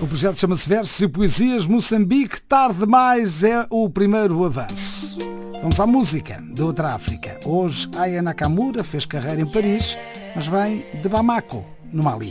projeto chama-se Versos e Poesias Moçambique. Tarde demais é o primeiro avanço. Vamos à música de outra África. Hoje, Aya Nakamura fez carreira em Paris, mas vem de Bamako, no Mali.